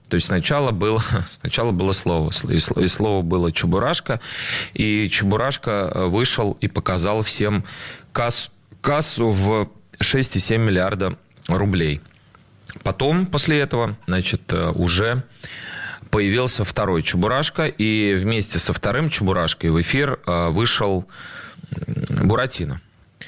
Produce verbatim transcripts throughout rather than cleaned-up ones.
То есть сначала было, сначала было слово, и слово было Чебурашка, и Чебурашка вышел и показал всем касс, кассу в шесть целых семь десятых миллиарда рублей. Потом, после этого, значит, уже появился второй Чебурашка, и вместе со вторым Чебурашкой в эфир вышел Буратино.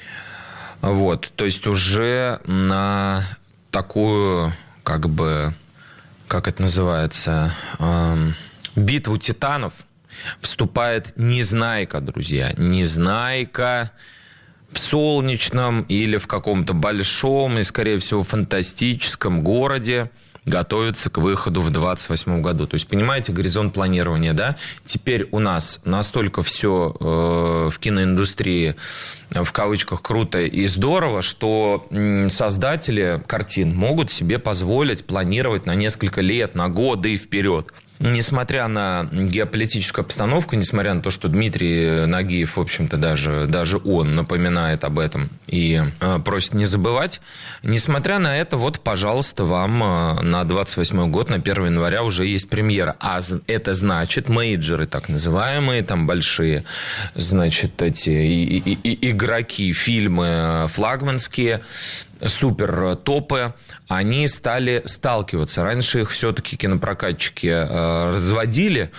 Вот, то есть уже на такую, как бы, как это называется, э, битву титанов вступает Незнайка, друзья. Незнайка в солнечном или в каком-то большом и, скорее всего, фантастическом городе готовится к выходу в двадцать восьмом году. То есть, понимаете, горизонт планирования, да? Теперь у нас настолько все э, в киноиндустрии, в кавычках, круто и здорово, что создатели картин могут себе позволить планировать на несколько лет, на годы вперед. Несмотря на геополитическую обстановку, несмотря на то, что Дмитрий Нагиев, в общем-то, даже, даже он напоминает об этом и э, просит не забывать, несмотря на это, вот, пожалуйста, вам э, на двадцать восьмой год, на первого января уже есть премьера. А это значит, мейджоры так называемые, там большие, значит, эти и, и, и, игроки, фильмы флагманские, супер топы, они стали сталкиваться. Раньше их все-таки кинопрокатчики э, разводили,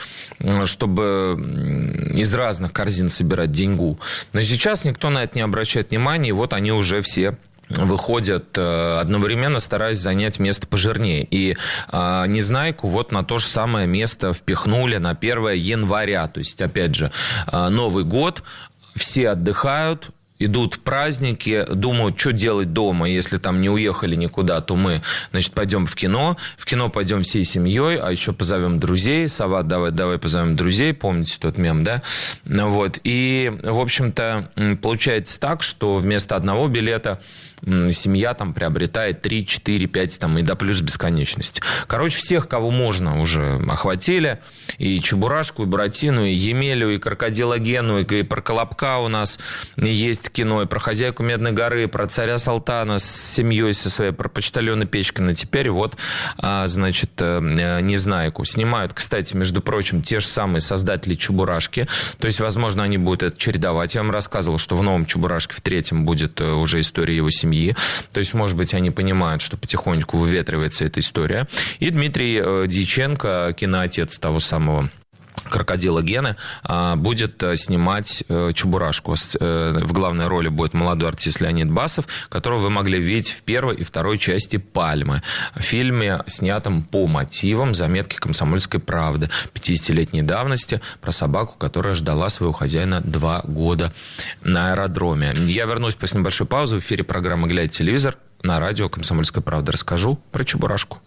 чтобы из разных корзин собирать деньгу. Но сейчас никто на это не обращает внимания, и вот они уже все выходят одновременно, стараясь занять место пожирнее. И э, Незнайку вот на то же самое место впихнули на первого января. То есть, опять же, э, Новый год, все отдыхают, идут праздники, думают, что делать дома. Если там не уехали никуда, то мы, значит, пойдем в кино. В кино пойдем всей семьей, а еще позовем друзей. Сова, давай, давай позовем друзей. Помните тот мем, да? Вот. И, в общем-то, получается так, что вместо одного билета семья там приобретает три, четыре, пять там, и до плюс бесконечности. Короче, всех, кого можно, уже охватили. И Чебурашку, и Буратину, и Емелю, и Крокодила Гену, и про Колобка у нас есть кино, и про Хозяйку Медной горы, про Царя Салтана с семьей со своей, про Почтальона Печкина. Теперь вот, значит, Незнайку. Снимают, кстати, между прочим, те же самые создатели Чебурашки. То есть, возможно, они будут это чередовать. Я вам рассказывал, что в новом Чебурашке, в третьем, будет уже история его семьи. То есть, может быть, они понимают, что потихоньку выветривается эта история. И Дмитрий Дьяченко, киноотец того самого Крокодила Гены, будет снимать Чебурашку. В главной роли будет молодой артист Леонид Басов, которого вы могли видеть в первой и второй части «Пальмы», в фильме, снятом по мотивам заметки «Комсомольской правды» пятидесятилетней давности про собаку, которая ждала своего хозяина два года на аэродроме. Я вернусь после небольшой паузы. В эфире программы «Глядя телевизор» на радио «Комсомольская правда». Расскажу про Чебурашку.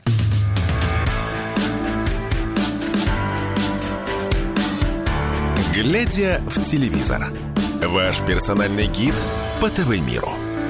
«Глядя в телевизор» – ваш персональный гид по ТВ-миру.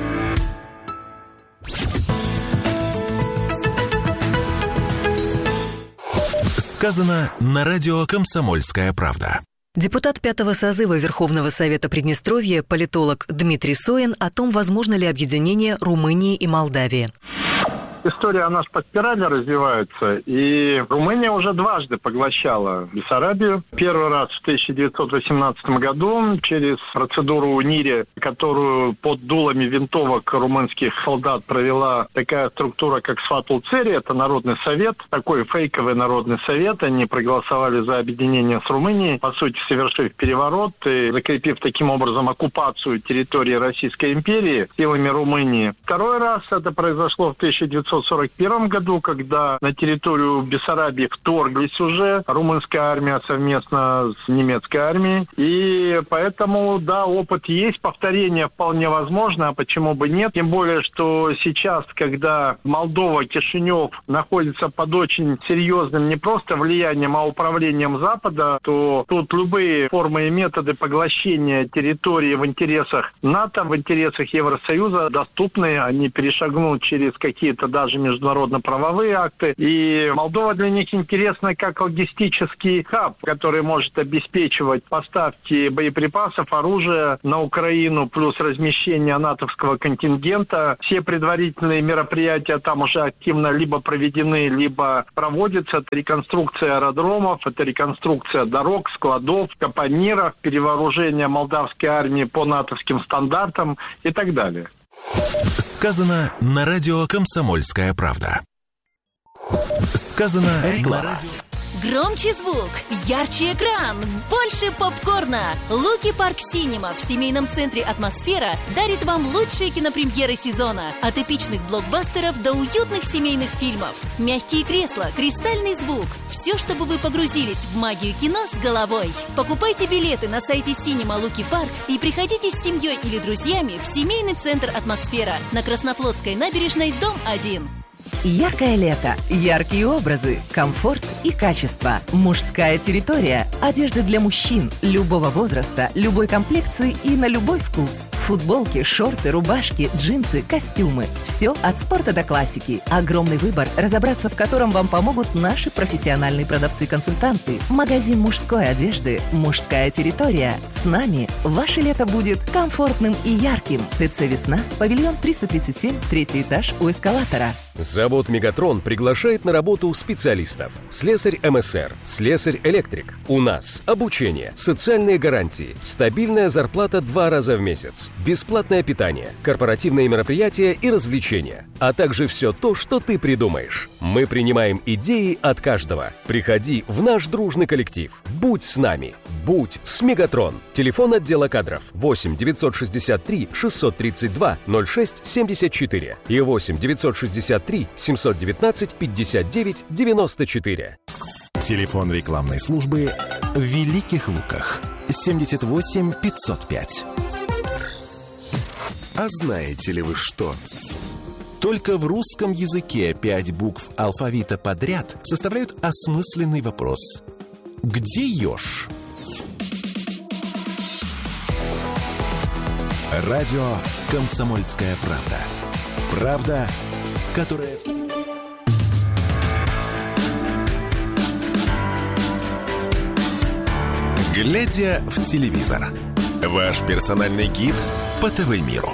Сказано на радио «Комсомольская правда». Депутат пятого созыва Верховного Совета Приднестровья, политолог Дмитрий Соин о том, возможно ли объединение Румынии и Молдавии. История, она же по спирали развивается, и Румыния уже дважды поглощала Бессарабию. Первый раз в тысяча девятьсот восемнадцатом году через процедуру НИРИ, которую под дулами винтовок румынских солдат провела такая структура, как Сфатул-Цери, это Народный совет, такой фейковый Народный совет. Они проголосовали за объединение с Румынией, по сути, совершив переворот и закрепив таким образом оккупацию территории Российской империи силами Румынии. Второй раз это произошло в тысяча девятьсот сорок первом году, когда на территорию Бессарабии вторглись уже румынская армия совместно с немецкой армией. И поэтому, да, опыт есть, повторение вполне возможно, а почему бы нет? Тем более, что сейчас, когда Молдова, Кишинев находится под очень серьезным не просто влиянием, а управлением Запада, то тут любые формы и методы поглощения территории в интересах НАТО, в интересах Евросоюза доступны. Они перешагнут через какие-то, да, даже международно-правовые акты. И Молдова для них интересна как логистический хаб, который может обеспечивать поставки боеприпасов, оружия на Украину, плюс размещение натовского контингента. Все предварительные мероприятия там уже активно либо проведены, либо проводятся. Это реконструкция аэродромов, это реконструкция дорог, складов, капониров, перевооружение молдавской армии по натовским стандартам и так далее. Сказано на радио «Комсомольская правда». Сказано на радио... Громче звук, ярче экран, больше попкорна. Луки Парк Синема в семейном центре «Атмосфера» дарит вам лучшие кинопремьеры сезона. От эпичных блокбастеров до уютных семейных фильмов. Мягкие кресла, кристальный звук. Все, чтобы вы погрузились в магию кино с головой. Покупайте билеты на сайте Синема Луки Парк и приходите с семьей или друзьями в семейный центр «Атмосфера» на Краснофлотской набережной, дом один. Яркое лето, яркие образы, комфорт и качество. Мужская территория. Одежда для мужчин любого возраста, любой комплекции и на любой вкус. Футболки, шорты, рубашки, джинсы, костюмы. Все от спорта до классики. Огромный выбор, разобраться в котором вам помогут наши профессиональные продавцы-консультанты. Магазин мужской одежды «Мужская территория». С нами ваше лето будет комфортным и ярким. ТЦ «Весна», павильон триста тридцать семь, третий этаж у эскалатора. Завод «Мегатрон» приглашает на работу специалистов. Слесарь эм эс эр, слесарь-электрик. У нас обучение, социальные гарантии, стабильная зарплата два раза в месяц, бесплатное питание, корпоративные мероприятия и развлечения, а также все то, что ты придумаешь. Мы принимаем идеи от каждого. Приходи в наш дружный коллектив. Будь с нами. Будь с «Мегатрон». Телефон отдела кадров восемь девятьсот шестьдесят три шестьсот тридцать два ноль шесть семьдесят четыре и восемь девятьсот шестьдесят три семьсот девятнадцать пятьдесят девять девяносто четыре. Телефон рекламной службы в Великих Луках семьдесят восемь пятьсот пять. А знаете ли вы что? Только в русском языке пять букв алфавита подряд составляют осмысленный вопрос. Где еж? Радио «Комсомольская правда». Правда, которая... Глядя в телевизор. Ваш персональный гид по ТВ-миру.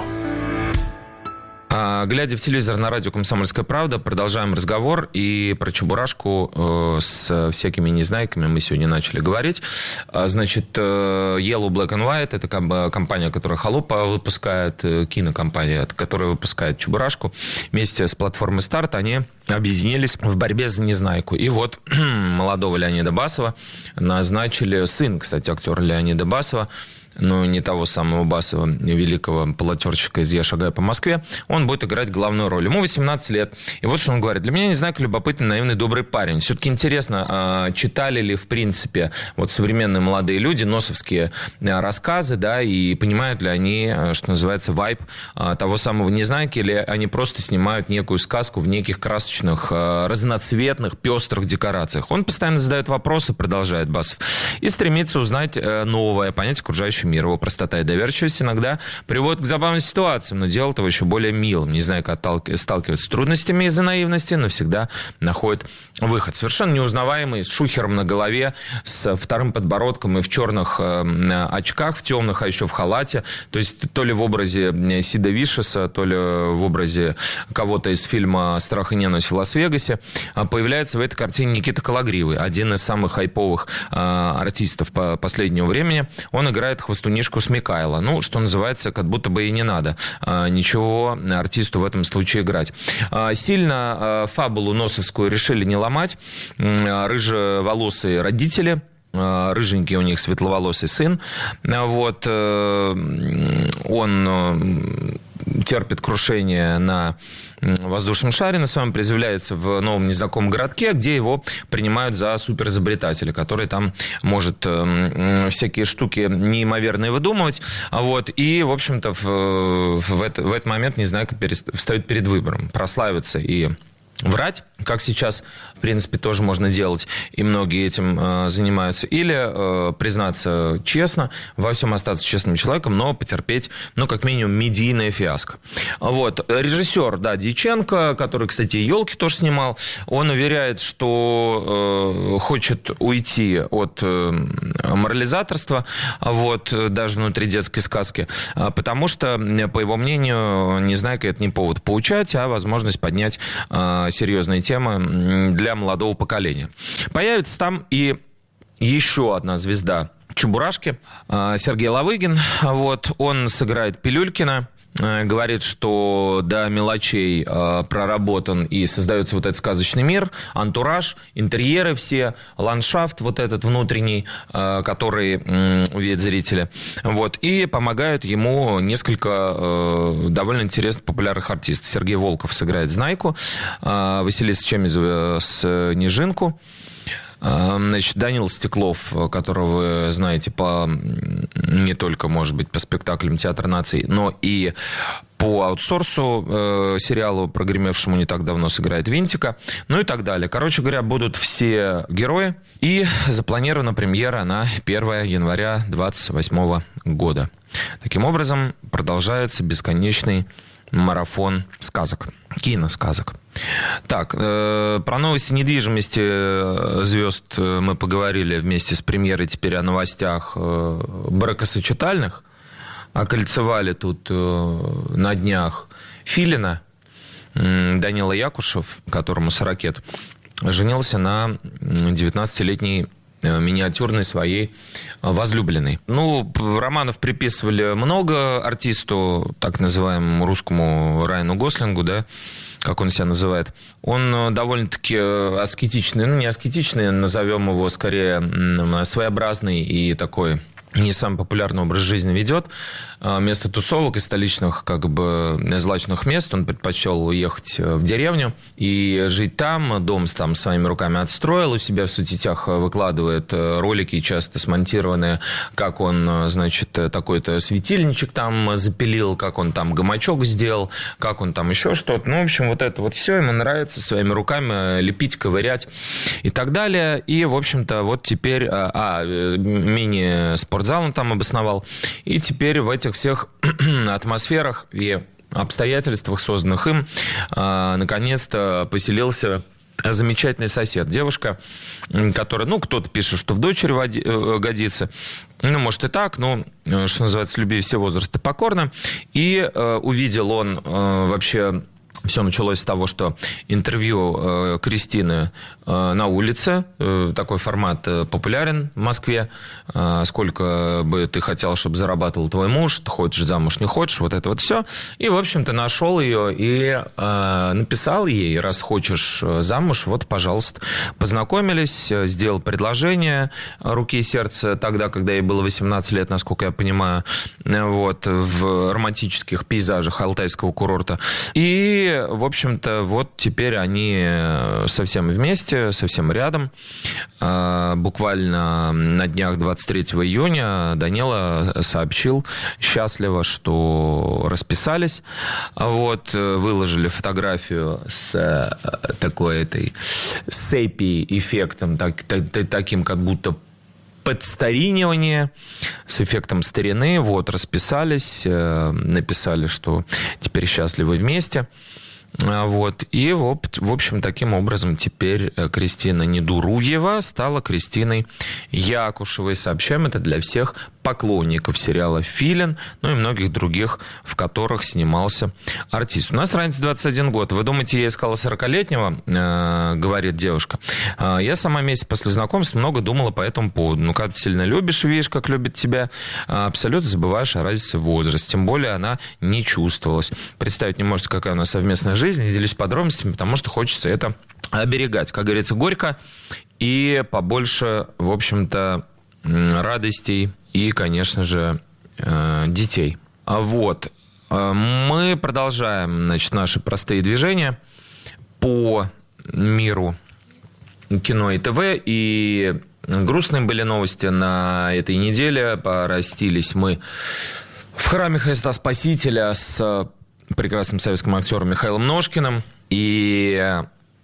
Глядя в телевизор на радио «Комсомольская правда», продолжаем разговор. И про Чебурашку э, с всякими незнайками мы сегодня начали говорить. Значит, э, Yellow Black and White – это компания, которая «Холопа» выпускает, кинокомпания, которая выпускает Чебурашку. Вместе с платформой «Старт» они объединились в борьбе за незнайку. И вот молодого Леонида Басова назначили, сын, кстати, актера Леонида Басова, но не того самого Басова, великого полотерщика из «Я шагаю по Москве», он будет играть главную роль. Ему восемнадцать лет. И вот что он говорит. Для меня незнайка любопытный, наивный, добрый парень. Все-таки интересно, читали ли, в принципе, вот современные молодые люди носовские рассказы, да, и понимают ли они, что называется, вайб того самого незнайки, или они просто снимают некую сказку в неких красочных, разноцветных, пестрых декорациях. Он постоянно задает вопросы, продолжает Басов, и стремится узнать новое, понять окружающий мир. Его простота и доверчивость иногда приводят к забавным ситуациям, но делает его еще более милым. Незнайка сталкивается с трудностями из-за наивности, но всегда находит выход. Совершенно неузнаваемый, с шухером на голове, с вторым подбородком и в черных э, очках, в темных, а еще в халате. То есть то ли в образе Сида Вишеса, то ли в образе кого-то из фильма «Страх и ненависть в Лас-Вегасе». Появляется в этой картине Никита Кологривый, один из самых хайповых э, артистов по последнего времени. Он играет хвостунишку Смекайла. Ну, что называется, как будто бы и не надо а, ничего артисту в этом случае играть. А, сильно а, фабулу носовскую решили не ломать. А, рыжеволосые родители, а, рыженький у них светловолосый сын. А, вот, а, он терпит крушение на воздушном шаре на своем, приземляется в новом незнакомом городке, где его принимают за суперизобретателя, который там может э, всякие штуки неимоверные выдумывать. Вот. И, в общем-то, в, в, это, в этот момент Незнайка перест... встает перед выбором: прославиться и врать, как сейчас, в принципе, тоже можно делать, и многие этим э, занимаются, или э, признаться честно, во всем остаться честным человеком, но потерпеть, ну, как минимум, медийное фиаско. Вот. Режиссер, да, Дьяченко, который, кстати, «Елки» тоже снимал, он уверяет, что э, хочет уйти от э, морализаторства, вот, даже внутри детской сказки, потому что, по его мнению, «Незнайка» — это не повод поучать, а возможность поднять э, серьезные темы для молодого поколения. Появится там и еще одна звезда Чебурашки, Сергей Лавыгин. Вот, он сыграет Пилюлькина. Говорит, что до мелочей проработан и создается вот этот сказочный мир, антураж, интерьеры все, ландшафт вот этот внутренний, который увидят зрители. Вот, и помогают ему несколько довольно интересных популярных артистов. Сергей Волков сыграет Знайку, Василиса Чемизова Снежинку. Значит, Данил Стеклов, которого вы знаете по, не только, может быть, по спектаклям «Театр наций», но и по аутсорсу э, сериалу, прогремевшему не так давно, сыграет Винтика, ну и так далее. Короче говоря, будут все герои, и запланирована премьера на первое января две тысячи двадцать восьмого года. Таким образом, продолжается бесконечный марафон сказок, киносказок. Так, э, про новости недвижимости звезд мы поговорили вместе с премьерой, теперь о новостях э, бракосочетальных. Окольцевали тут э, на днях Филина. э, Данила Якушев, которому сорок лет, женился на девятнадцатилетней миниатюрной своей возлюбленной. Ну, романов приписывали много артисту, так называемому русскому Райану Гослингу, да, как он себя называет. Он довольно-таки аскетичный, ну, не аскетичный, назовем его скорее своеобразный и такой не самый популярный образ жизни ведет. Вместо тусовок и столичных, как бы, злачных мест он предпочел уехать в деревню и жить там. Дом там своими руками отстроил, у себя в соцсетях выкладывает ролики, часто смонтированные, как он, значит, такой-то светильничек там запилил, как он там гамачок сделал, как он там еще что-то. Ну, в общем, вот это вот все ему нравится своими руками лепить, ковырять и так далее. И, в общем-то, вот теперь... А, мини-спортзал он там обосновал. И теперь в этих всех атмосферах и обстоятельствах, созданных им, наконец-то поселился замечательный сосед. Девушка, которая, ну, кто-то пишет, что в дочери годится. Ну, может и так, но, что называется, люби все возрасты покорно. И увидел он вообще... Все началось с того, что интервью э, Кристины э, на улице. Э, такой формат э, популярен в Москве. Э, сколько бы ты хотел, чтобы зарабатывал твой муж, ты хочешь замуж, не хочешь, вот это вот все. И, в общем-то, нашел ее и э, написал ей: раз хочешь замуж, вот, пожалуйста. Познакомились, сделал предложение руки и сердца тогда, когда ей было восемнадцать лет, насколько я понимаю, вот, в романтических пейзажах алтайского курорта. И И, в общем-то, вот теперь они совсем вместе, совсем рядом. Буквально на днях двадцать третьего июня Данила сообщил счастливо, что расписались. Вот, выложили фотографию с такой этой сепи-эффектом, так, так, таким как будто подстаринивание, с эффектом старины. Вот, расписались, написали, что теперь счастливы вместе. Вот. И, в общем, таким образом теперь Кристина Недуруева стала Кристиной Якушевой. Сообщаем это для всех поклонников сериала «Филин», ну и многих других, в которых снимался артист. У нас разница двадцать один год. Вы думаете, я искала сорокалетнего, э, говорит девушка. Э, я сама месяц после знакомства много думала по этому поводу. Ну, когда ты сильно любишь, видишь, как любит тебя, э, абсолютно забываешь о разнице в возрасте. Тем более она не чувствовалась. Представить не можете, какая у нас совместная жизнь. Не делюсь подробностями, потому что хочется это оберегать. Как говорится, горько и побольше, в общем-то, радостей и, конечно же, детей. Вот. Мы продолжаем, значит, наши простые движения по миру кино и ТВ. И грустные были новости на этой неделе. Порастились мы в храме Христа Спасителя с прекрасным советским актером Михаилом Ножкиным. И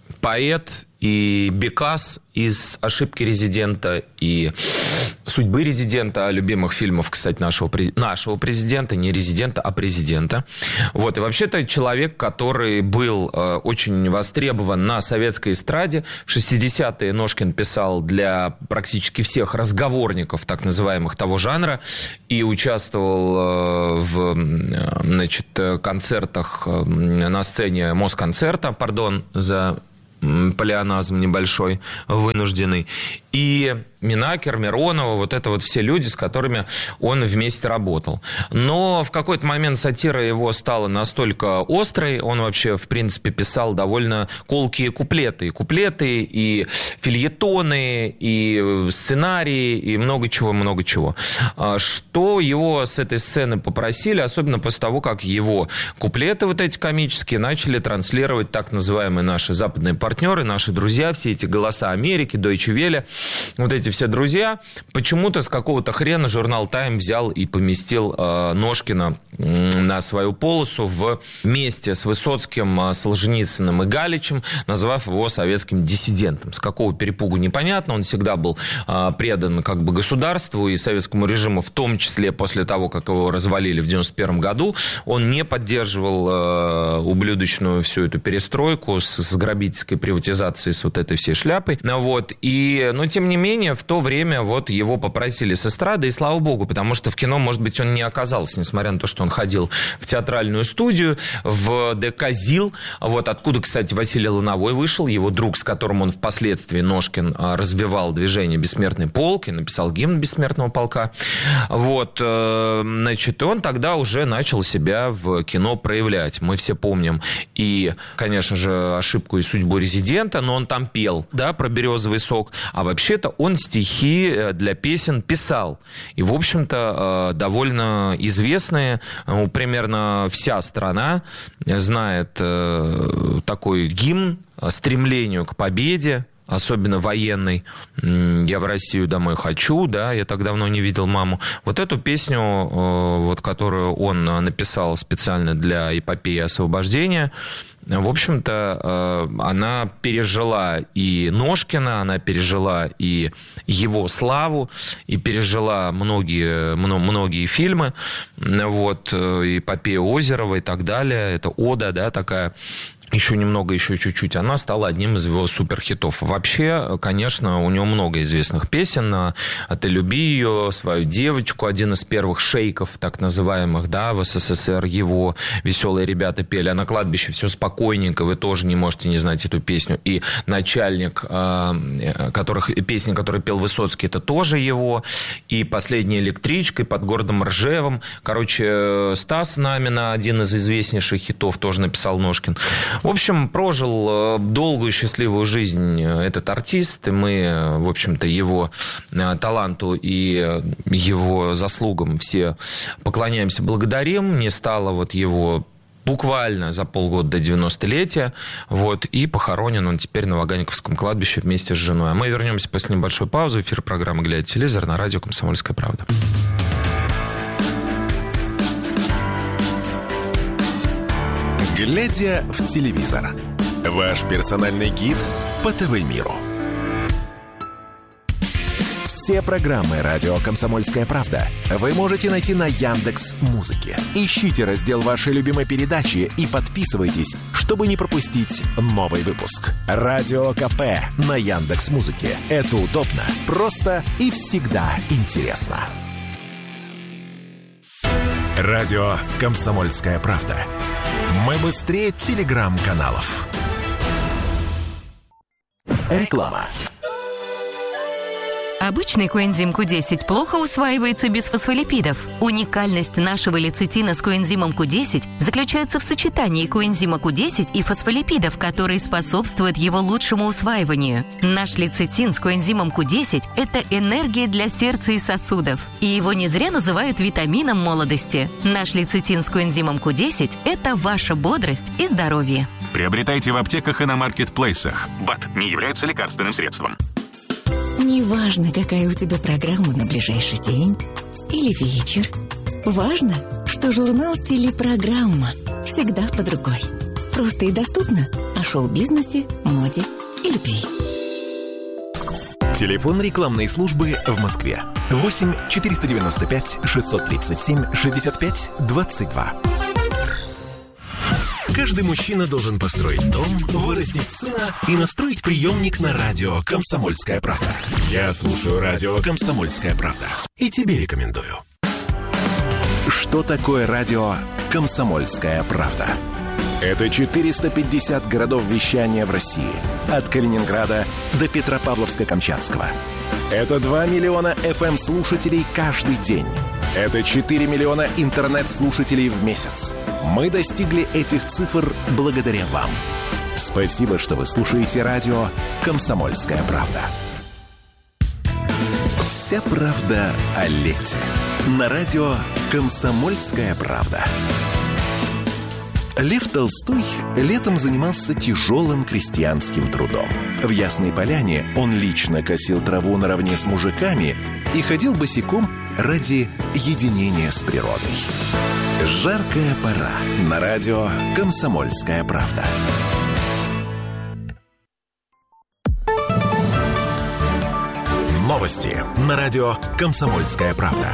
поэт, и Бекас из «Ошибки резидента», и «Судьбы резидента», любимых фильмов, кстати, нашего, нашего президента, не резидента, а президента. Вот. И вообще-то человек, который был э, очень востребован на советской эстраде. В шестидесятые Ножкин писал для практически всех разговорников, так называемых, того жанра, и участвовал э, в значит, концертах э, на сцене Москонцерта, пардон за плеоназм небольшой, вынужденный. И Минакер, Миронова, вот это вот все люди, с которыми он вместе работал. Но в какой-то момент сатира его стала настолько острой, он вообще, в принципе, писал довольно колкие куплеты. И куплеты, и фельетоны, и сценарии, и много чего, много чего. Что его с этой сцены попросили, особенно после того, как его куплеты вот эти комические начали транслировать так называемые наши западные партнеры, наши друзья, все эти «Голоса Америки», Deutsche Welle, вот эти все друзья. Почему-то с какого-то хрена журнал «Тайм» взял и поместил э, Ножкина э, на свою полосу вместе с Высоцким, э, Солженицыным и Галичем, назвав его советским диссидентом. С какого перепугу непонятно. Он всегда был э, предан как бы государству и советскому режиму, в том числе после того, как его развалили в девяносто первом году. Он не поддерживал э, ублюдочную всю эту перестройку с, с грабительской приватизацией, с вот этой всей шляпой. Вот. И, но тем не менее, в то время вот его попросили с эстрады, и слава богу, потому что в кино, может быть, он не оказался, несмотря на то, что он ходил в театральную студию, в ДК ЗИЛ, вот откуда, кстати, Василий Лановой вышел, его друг, с которым он впоследствии, Ножкин, развивал движение «Бессмертный полк» и написал гимн «Бессмертного полка». Вот, значит, он тогда уже начал себя в кино проявлять. Мы все помним и, конечно же, «Ошибку» и «Судьбу резидента», но он там пел, да, про березовый сок, а вообще-то он стихи для песен писал. И, в общем-то, довольно известные. Ну, примерно вся страна знает такой гимн стремлению к победе, особенно военный. «Я в Россию домой хочу», да, «Я так давно не видел маму». Вот эту песню, вот, которую он написал специально для эпопеи освобождения, в общем-то, она пережила и Ножкина, она пережила и его славу, и пережила многие, многие фильмы, вот, эпопея Озерова и так далее. Это ода, да, такая. Еще немного, еще чуть-чуть, она стала одним из его суперхитов. Вообще, конечно, у него много известных песен. «А ты люби ее», «Свою девочку», один из первых шейков, так называемых, да, в СССР его «Веселые ребята» пели. А на кладбище все спокойненько, вы тоже не можете не знать эту песню. И «Начальник», которых, песни, которую пел Высоцкий, это тоже его. И «Последняя электричка», и «Под городом Ржевом». Короче, Стас Намина, один из известнейших хитов, тоже написал Ножкин. В общем, прожил долгую счастливую жизнь этот артист, и мы, в общем-то, его таланту и его заслугам все поклоняемся, благодарим. Не стало вот его буквально за полгода до девяностолетия, вот, и похоронен он теперь на Ваганьковском кладбище вместе с женой. А мы вернемся после небольшой паузы. Эфир программы «Глядя телевизор» на радио «Комсомольская правда». «Глядя в телевизор» – ваш персональный гид по ТВ-миру. Все программы «Радио Комсомольская правда» вы можете найти на Яндекс.Музыке. Ищите раздел вашей любимой передачи и подписывайтесь, чтобы не пропустить новый выпуск. «Радио КП» на Яндекс.Музыке. Это удобно, просто и всегда интересно. Радио «Комсомольская правда». Мы быстрее телеграм-каналов. Реклама. Обычный коэнзим ку десять плохо усваивается без фосфолипидов. Уникальность нашего лецитина с коэнзимом ку десять заключается в сочетании коэнзима ку десять и фосфолипидов, которые способствуют его лучшему усваиванию. Наш лецитин с коэнзимом ку десять – это энергия для сердца и сосудов. И его не зря называют витамином молодости. Наш лецитин с коэнзимом ку десять – это ваша бодрость и здоровье. Приобретайте в аптеках и на маркетплейсах. БАД не является лекарственным средством. Неважно, какая у тебя программа на ближайший день или вечер. Важно, что журнал «Телепрограмма» всегда под рукой. Просто и доступно о шоу-бизнесе, моде и любви. Телефон рекламной службы в Москве. восемь четыреста девяносто пять шестьсот тридцать семь шестьдесят пять двадцать два. Каждый мужчина должен построить дом, вырастить сына и настроить приемник на радио «Комсомольская правда». Я слушаю радио «Комсомольская правда» и тебе рекомендую. Что такое радио «Комсомольская правда»? Это четыреста пятьдесят городов вещания в России. От Калининграда до Петропавловска-Камчатского. Это два миллиона эф эм-слушателей каждый день. Это четыре миллиона интернет-слушателей в месяц. Мы достигли этих цифр благодаря вам. Спасибо, что вы слушаете радио «Комсомольская правда». Вся правда о лете. На радио «Комсомольская правда». Лев Толстой летом занимался тяжелым крестьянским трудом. В Ясной Поляне он лично косил траву наравне с мужиками и ходил босиком ради единения с природой. Жаркая пора. На радио «Комсомольская правда». Новости на радио «Комсомольская правда».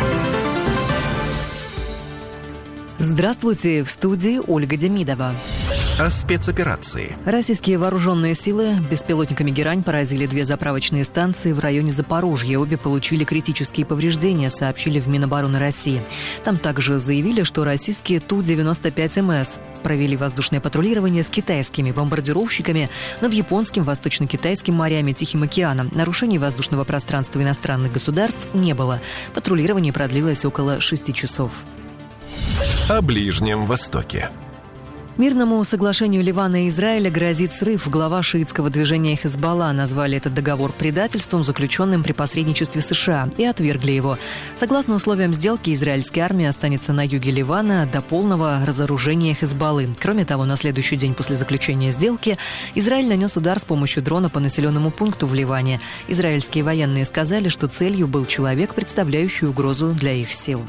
Здравствуйте, в студии Ольга Демидова. О спецоперации. Российские вооруженные силы беспилотниками «Герань» поразили две заправочные станции в районе Запорожья. Обе получили критические повреждения, сообщили в Минобороны России. Там также заявили, что российские Ту девяносто пять эм эс провели воздушное патрулирование с китайскими бомбардировщиками над японским, восточно-китайским морями, Тихим океаном. Нарушений воздушного пространства иностранных государств не было. Патрулирование продлилось около шести часов. О Ближнем Востоке. Мирному соглашению Ливана и Израиля грозит срыв. Глава шиитского движения Хезболла назвали этот договор предательством, заключенным при посредничестве США, и отвергли его. Согласно условиям сделки, израильская армия останется на юге Ливана до полного разоружения Хезболлы. Кроме того, на следующий день после заключения сделки Израиль нанес удар с помощью дрона по населенному пункту в Ливане. Израильские военные сказали, что целью был человек, представляющий угрозу для их сил.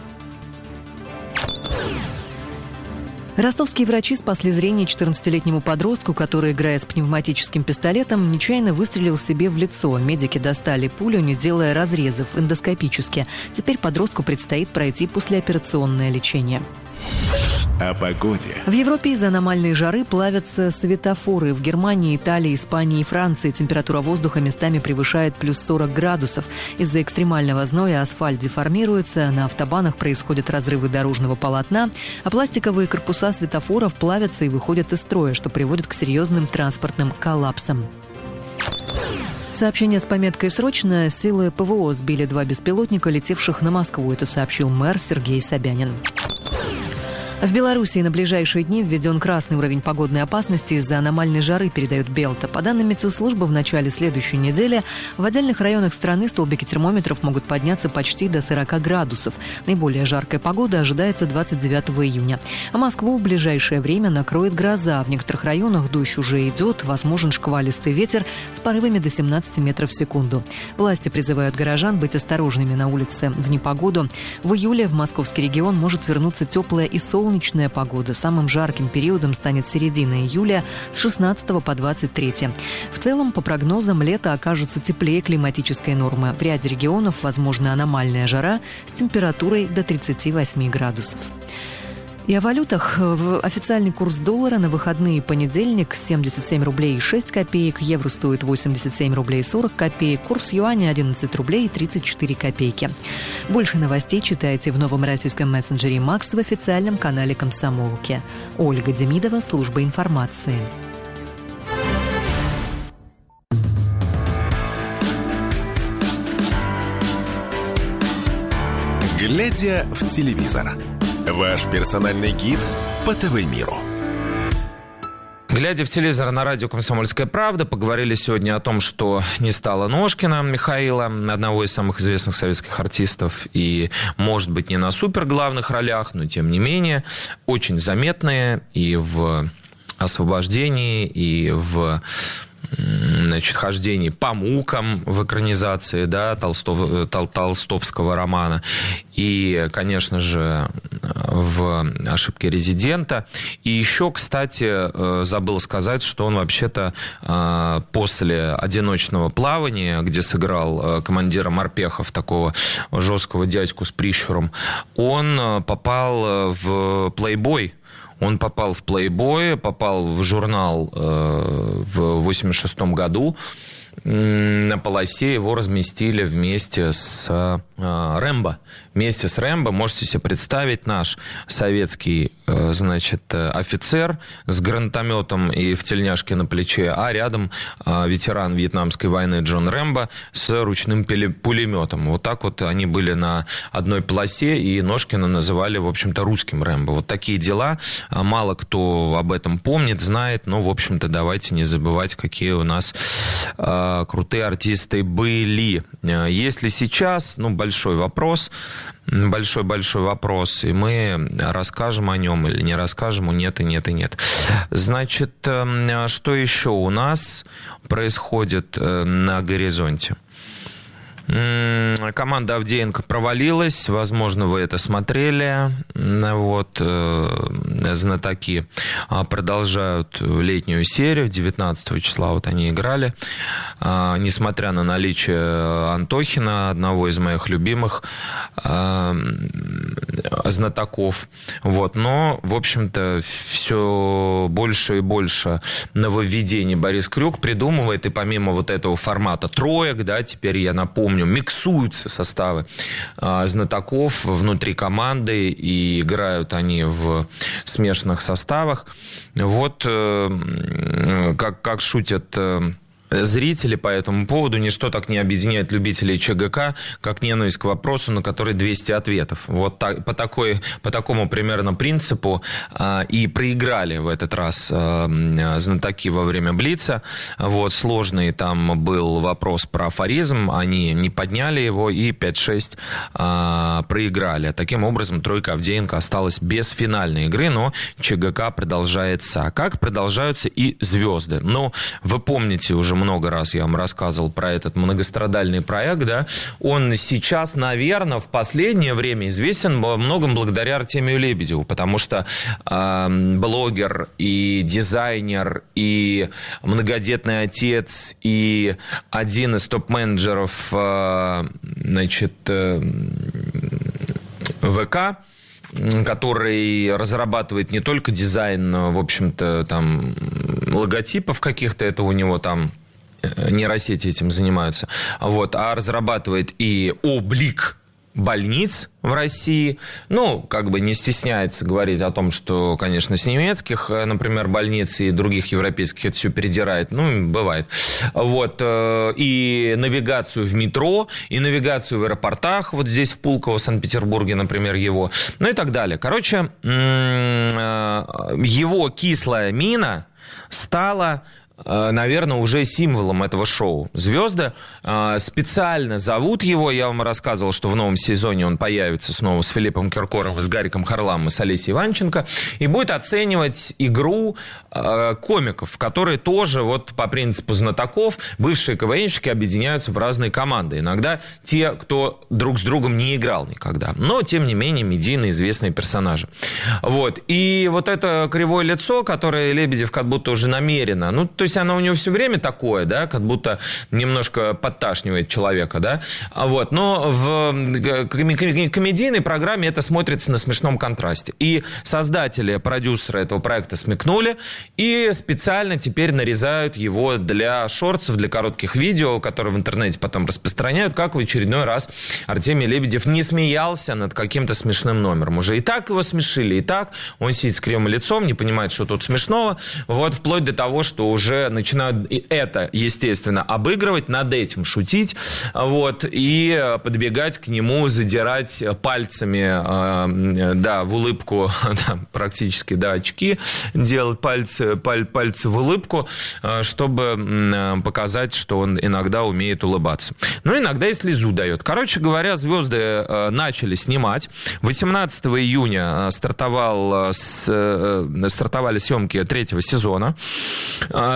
Ростовские врачи спасли зрение четырнадцатилетнему подростку, который, играя с пневматическим пистолетом, нечаянно выстрелил себе в лицо. Медики достали пулю, не делая разрезов, эндоскопически. Теперь подростку предстоит пройти послеоперационное лечение. О погоде. В Европе из-за аномальной жары плавятся светофоры. В Германии, Италии, Испании и Франции температура воздуха местами превышает плюс сорок градусов. Из-за экстремального зноя асфальт деформируется, на автобанах происходят разрывы дорожного полотна, а пластиковые корпуса светофоров плавятся и выходят из строя, что приводит к серьезным транспортным коллапсам. Сообщение с пометкой «Срочно». Силы ПВО сбили два беспилотника, летевших на Москву. Это сообщил мэр Сергей Собянин. В Белоруссии на ближайшие дни введен красный уровень погодной опасности из-за аномальной жары, передает Белта. По данным метеослужбы, в начале следующей недели в отдельных районах страны столбики термометров могут подняться почти до сорока градусов. Наиболее жаркая погода ожидается двадцать девятого июня. А Москву в ближайшее время накроет гроза. В некоторых районах дождь уже идет, возможен шквалистый ветер с порывами до семнадцати метров в секунду. Власти призывают горожан быть осторожными на улице в непогоду. В июле в московский регион может вернуться теплая и солнечная Солнечная погода. Самым жарким периодом станет середина июля с шестнадцатого по двадцать третье. В целом, по прогнозам, лето окажется теплее климатической нормы. В ряде регионов возможна аномальная жара с температурой до тридцати восьми градусов. И о валютах. Официальный курс доллара на выходные: понедельник семьдесят семь рублей шесть копеек, евро стоит восемьдесят семь рублей сорок копеек, курс юаня одиннадцать рублей тридцать четыре копейки. Больше новостей читайте в новом российском мессенджере Макс в официальном канале Комсомолки. Ольга Демидова, служба информации. Глядя в телевизор. Ваш персональный гид по ТВ-миру. Глядя в телевизор на радио «Комсомольская правда», поговорили сегодня о том, что не стало Ножкина Михаила, одного из самых известных советских артистов, и, может быть, не на суперглавных ролях, но, тем не менее, очень заметные и в «Освобождении», и в значит, хождений по мукам в экранизации, да, Толстов, тол, толстовского романа. И, конечно же, в «Ошибке резидента». И еще, кстати, забыл сказать, что он вообще-то после «Одиночного плавания», где сыграл командира морпехов, такого жесткого дядьку с прищуром, он попал в «Плейбой». Он попал в «Плейбой», попал в журнал в восемьдесят шестом году. На полосе его разместили вместе с э, Рэмбо. Вместе с Рэмбо, можете себе представить, наш советский, э, значит, офицер с гранатометом и в тельняшке на плече, а рядом э, ветеран Вьетнамской войны Джон Рэмбо с ручным пулеметом. Вот так вот они были на одной полосе, и Ножкина называли, в общем-то, русским Рэмбо. Вот такие дела. Мало кто об этом помнит, знает, но, в общем-то, давайте не забывать, какие у нас э, крутые артисты были. Если сейчас, ну, большой вопрос, большой-большой вопрос, и мы расскажем о нем или не расскажем, нет и нет и нет. Значит, что еще у нас происходит на горизонте? Команда Авдеенко провалилась, возможно, вы это смотрели. Вот, знатоки продолжают летнюю серию, девятнадцатого числа вот они играли. Несмотря на наличие Антохина, одного из моих любимых знатоков. Вот, но, в общем-то, все больше и больше нововведений Борис Крюк придумывает, и помимо вот этого формата троек, да, теперь я напомню, миксуются составы а, знатоков внутри команды, и играют они в смешанных составах. Вот э, как, как шутят э, зрители по этому поводу: ничто так не объединяет любителей ЧГК, как ненависть к вопросу, на который двести ответов. Вот так, по, такой, по такому примерно принципу а, и проиграли в этот раз а, знатоки во время Блица. Вот, сложный там был вопрос про афоризм, они не подняли его и пять-шесть а, проиграли. Таким образом, тройка Авдеенко осталась без финальной игры, но ЧГК продолжается. Как продолжаются и звезды. Ну, вы помните, уже много раз я вам рассказывал про этот многострадальный проект, да, он сейчас, наверное, в последнее время известен во многом благодаря Артемию Лебедеву, потому что э, блогер и дизайнер, и многодетный отец, и один из топ-менеджеров э, значит, э, ВК, который разрабатывает не только дизайн, в общем-то, там, логотипов каких-то, это у него там нейросети этим занимаются, вот, а разрабатывает и облик больниц в России. Ну, как бы не стесняется говорить о том, что, конечно, с немецких, например, больниц и других европейских это все передирает. Ну, бывает. Вот. И навигацию в метро, и навигацию в аэропортах. Вот здесь, в Пулково, в Санкт-Петербурге, например, его. Ну, и так далее. Короче, его кислая мина стала, наверное, уже символом этого шоу. Звезды специально зовут его. Я вам рассказывал, что в новом сезоне он появится снова с Филиппом Киркоровым, с Гариком Харламовым и с Олесей Иванченко. И будет оценивать игру комиков, которые тоже вот по принципу знатоков, бывшие КВНщики, объединяются в разные команды. Иногда те, кто друг с другом не играл никогда. Но, тем не менее, медийно известные персонажи. Вот. И вот это кривое лицо, которое Лебедев как будто уже намеренно, ну, то есть оно у него все время такое, да, как будто немножко подташнивает человека, да, вот, но в комедийной программе это смотрится на смешном контрасте. И создатели, продюсеры этого проекта смекнули и специально теперь нарезают его для шортсов, для коротких видео, которые в интернете потом распространяют, как в очередной раз Артемий Лебедев не смеялся над каким-то смешным номером. Уже и так его смешили, и так он сидит с кривым лицом, не понимает, что тут смешного, вот, вплоть до того, что уже начинают и это, естественно, обыгрывать, над этим шутить, вот, и подбегать к нему, задирать пальцами, да, в улыбку, да, практически, да, очки, делать пальцы, паль, пальцы в улыбку, чтобы показать, что он иногда умеет улыбаться. Но иногда и слезу дает. Короче говоря, звезды начали снимать. восемнадцатого июня стартовал, стартовали съемки третьего сезона.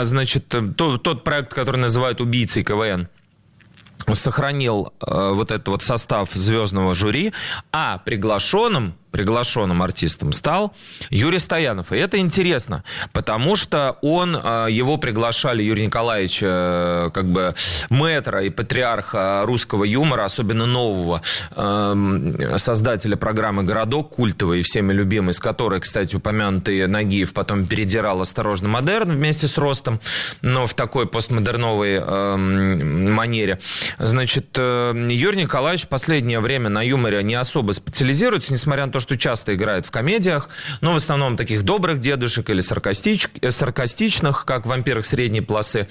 значит, тот, тот проект, который называют «Убийцей КВН», сохранил э, вот этот вот состав звездного жюри, а приглашенным, приглашенным артистом стал Юрий Стоянов. И это интересно, потому что он, э, его приглашали, Юрий Николаевич, э, как бы мэтра и патриарха русского юмора, особенно нового, э, создателя программы «Городок» культовый, всеми любимый, с которой, кстати, упомянутый Нагиев потом передирал «Осторожно, модерн» вместе с Ростом, но в такой постмодерновой э, манере. Значит, Юрий Николаевич в последнее время на юморе не особо специализируется, несмотря на то, что часто играет в комедиях, но в основном таких добрых дедушек или саркастич... саркастичных, как в «Вампирах средней полосы»,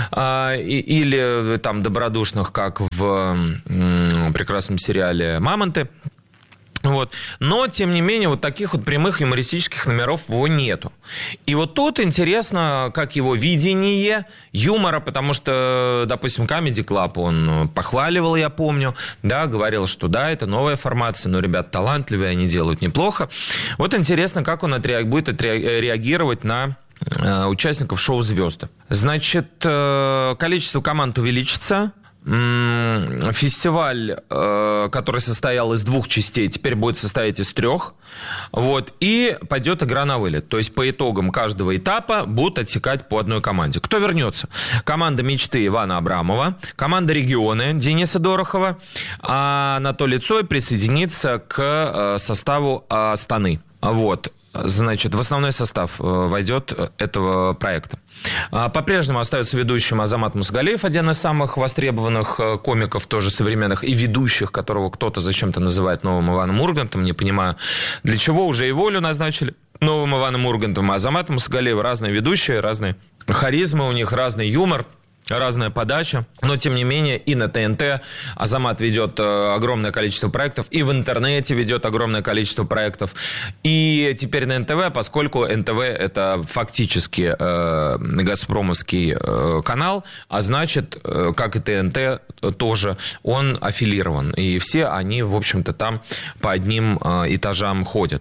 или там добродушных, как в прекрасном сериале «Мамонты». Вот. Но, тем не менее, вот таких вот прямых юмористических номеров его нету. И вот тут интересно, как его видение юмора, потому что, допустим, Comedy Club он похваливал, я помню, да, говорил, что да, это новая формация, но ребята талантливые, они делают неплохо. Вот интересно, как он отреаг... будет отреагировать на участников шоу «Звезды». Значит, количество команд увеличится. Фестиваль, который состоял из двух частей, теперь будет состоять из трех. Вот, и пойдет игра на вылет. То есть по итогам каждого этапа будут отсекать по одной команде. Кто вернется? Команда «Мечты» Ивана Абрамова, команда «Регионы» Дениса Дорохова, а Анатолий Цой присоединится к составу «Астаны». Вот. Значит, в основной состав войдет этого проекта. По-прежнему остается ведущим Азамат Мусагалиев, один из самых востребованных комиков, тоже современных, и ведущих, которого кто-то зачем-то называет новым Иваном Ургантом. Не понимаю, для чего уже и Волю назначили новым Иваном Ургантом. А Азамат Мусагалиев разные ведущие, разные харизмы у них, разный юмор. Разная подача, но, тем не менее, и на ТНТ Азамат ведет огромное количество проектов, и в интернете ведет огромное количество проектов, и теперь на эн тэ вэ, поскольку эн тэ вэ – это фактически э, газпромовский э, канал, а значит, э, как и ТНТ тоже, он аффилирован, и все они, в общем-то, там по одним э, этажам ходят.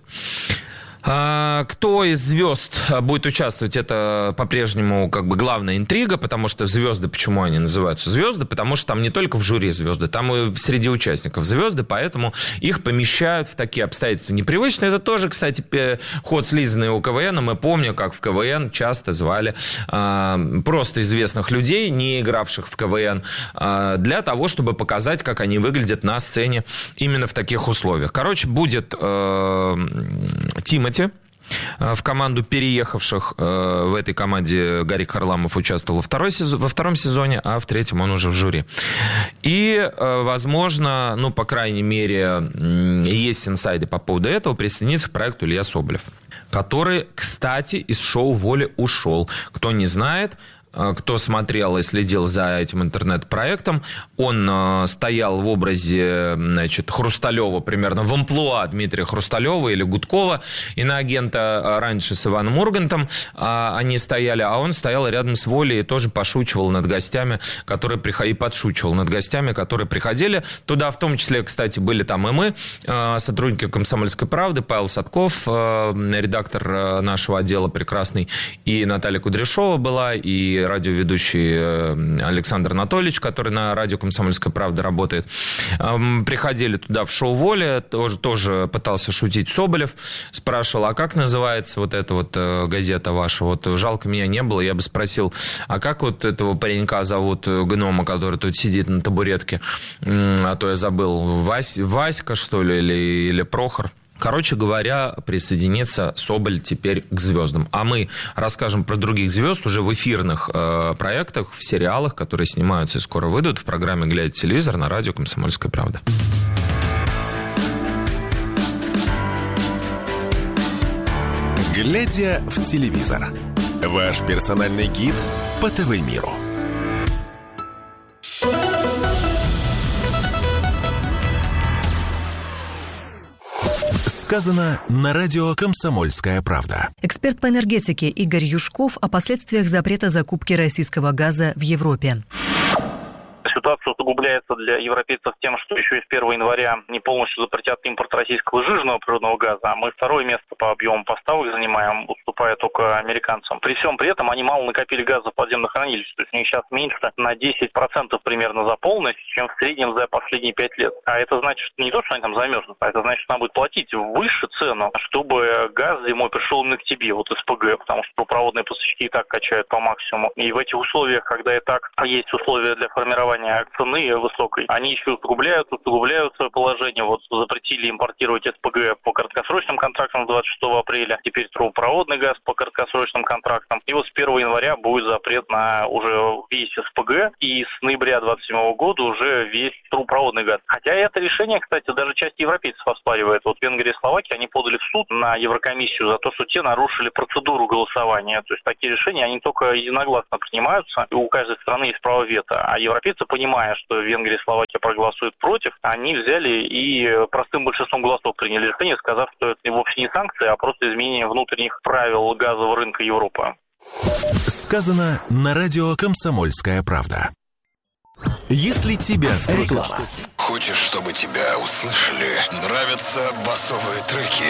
Кто из звезд будет участвовать, это по-прежнему как бы главная интрига, потому что звезды, почему они называются звезды? Потому что там не только в жюри звезды, там и среди участников звезды, поэтому их помещают в такие обстоятельства непривычные. Это тоже, кстати, ход слизанный у КВН. Мы помним, как в КВН часто звали э, просто известных людей, не игравших в КВН, э, для того, чтобы показать, как они выглядят на сцене именно в таких условиях. Короче, будет э, Тимати в команду переехавших. В этой команде Гарик Харламов участвовал во, второй сезон, во втором сезоне, а в третьем он уже в жюри. И, возможно, ну, по крайней мере, есть инсайды по поводу этого, присоединится к проекту Илья Соболев, который, кстати, из шоу «Воля» ушел. Кто не знает, кто смотрел и следил за этим интернет-проектом, он э, стоял в образе, значит, Хрусталева, примерно в амплуа Дмитрия Хрусталева или Гудкова, иноагента раньше с Иваном Ургантом э, они стояли, а он стоял рядом с Волей и тоже пошучивал над гостями, которые приходили, подшучивал над гостями, которые приходили. Туда в том числе, кстати, были там и мы, э, сотрудники «Комсомольской правды», Павел Садков, э, редактор нашего отдела прекрасный, и Наталья Кудряшова была, и радиоведущий Александр Анатольевич, который на радио «Комсомольская правда» работает. Приходили туда в шоу «Воля», тоже, тоже пытался шутить Соболев, спрашивал, а как называется вот эта вот газета ваша? Вот жалко, меня не было, я бы спросил, а как вот этого паренька зовут, гнома, который тут сидит на табуретке, а то я забыл, Вась, Васька, что ли, или, или Прохор? Короче говоря, присоединится Соболь теперь к звездам. А мы расскажем про других звезд уже в эфирных э, проектах, в сериалах, которые снимаются и скоро выйдут в программе «Глядя телевизор» на радио «Комсомольская правда». «Глядя в телевизор» – ваш персональный гид по ТВ-миру. Сказано на радио «Комсомольская правда». Эксперт по энергетике Игорь Юшков о последствиях запрета закупки российского газа в Европе. Ситуация усугубляется для европейцев тем, что еще и с первого января не полностью запретят импорт российского сжиженного природного газа, а мы второе место по объему поставок занимаем, уступая только американцам. При всем при этом они мало накопили газа в подземных хранилищах, то есть у них сейчас меньше на десять процентов примерно заполненность, чем в среднем за последние пять лет. А это значит, что не то, что они там замерзнут, а это значит, что надо будет платить выше цену, чтобы газ зимой пришел именно к тебе, вот эс пэ гэ, потому что трубопроводные поставщики и так качают по максимуму. И в этих условиях, когда и так есть условия для формирования цены высокой, они еще усугубляют, усугубляют свое положение. Вот запретили импортировать эс пэ гэ по краткосрочным контрактам с двадцать шестого апреля, теперь трубопроводный газ по краткосрочным контрактам. И вот с первого января будет запрет на уже весь эс пэ гэ, и с ноября двадцать седьмого года уже весь трубопроводный газ. Хотя это решение, кстати, даже часть европейцев оспаривает. Вот Венгрия и Словакия, они подали в суд на Еврокомиссию за то, что те нарушили процедуру голосования. То есть такие решения, они только единогласно принимаются, и у каждой страны есть право вето. А европейцы, понимая, что Венгрия и Словакия проголосуют против, они взяли и простым большинством голосов приняли решение, сказав, что это вовсе не санкции, а просто изменение внутренних правил газового рынка Европы. Сказано на радио «Комсомольская правда». Если тебя спросят, Хочешь, чтобы тебя услышали? Нравятся басовые треки?